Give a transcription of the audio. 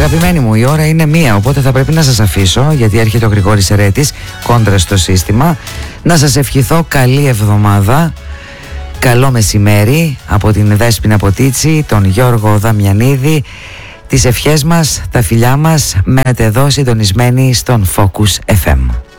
Αγαπημένοι μου, η ώρα είναι 1, οπότε θα πρέπει να σας αφήσω, γιατί έρχεται ο Γρηγόρης Ερέτης κόντρα στο σύστημα. Να σας ευχηθώ καλή εβδομάδα, καλό μεσημέρι από την Δέσποινα Ποτίτσι, τον Γιώργο Δαμιανίδη. Τις ευχές μας, τα φιλιά μας, μένετε εδώ συντονισμένοι στον Focus FM.